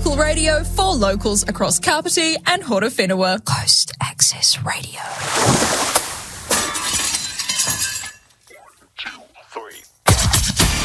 local radio for locals across Kapiti and Horowhenua. Coast Access Radio.